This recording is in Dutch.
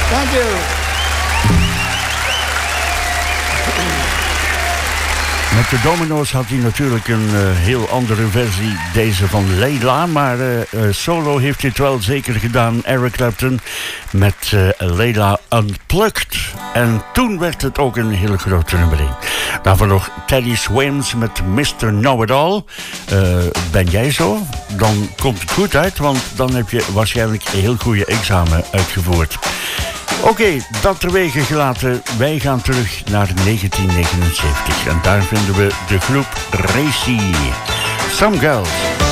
Thank you. Met de Domino's had hij natuurlijk een heel andere versie, deze van Layla. Maar solo heeft hij het wel zeker gedaan, Eric Clapton, met Layla Unplugged. En toen werd het ook een hele grote nummer 1. Daarvoor nog Teddy Swims met Mr. Know-It-All. Ben jij zo? Dan komt het goed uit, want dan heb je waarschijnlijk een heel goede examen uitgevoerd. Oké, dat terwege gelaten. Wij gaan terug naar 1979. En daar vinden we de groep Racy. Some Girls.